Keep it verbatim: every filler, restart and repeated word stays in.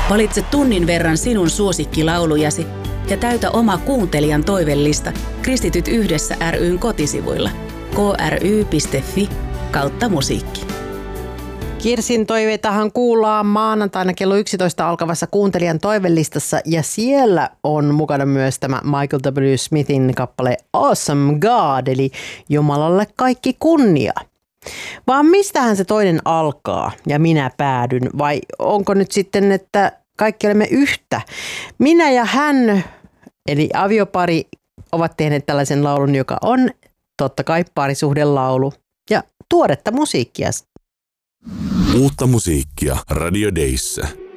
Valitse tunnin verran sinun suosikkilaulujasi ja täytä oma kuuntelijan toivellista Kristityt yhdessä ry:n kotisivuilla k r y piste f i kautta musiikki. Kirsin toiveitahan kuullaan maanantaina kello yksitoista alkavassa kuuntelijan toivellistassa ja siellä on mukana myös tämä Michael W. Smithin kappale Awesome God eli Jumalalle kaikki kunnia. Vaan mistähän se toinen alkaa ja minä päädyn vai onko nyt sitten, että kaikki olemme yhtä? Minä ja hän eli aviopari ovat tehneet tällaisen laulun, joka on totta kai parisuhdelaulu ja tuoretta musiikkia. Uutta musiikkia Radio Dayssä.